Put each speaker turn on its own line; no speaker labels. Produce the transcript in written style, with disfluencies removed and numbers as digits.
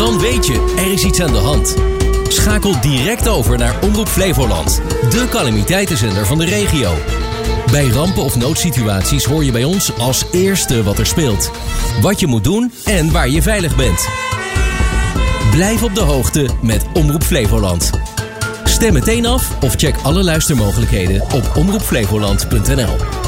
Dan weet je, er is iets aan de hand. Schakel direct over naar Omroep Flevoland, de calamiteitenzender van de regio. Bij rampen of noodsituaties hoor je bij ons als eerste wat er speelt. Wat je moet doen en waar je veilig bent. Blijf op de hoogte met Omroep Flevoland. Stem meteen af of check alle luistermogelijkheden op omroepflevoland.nl.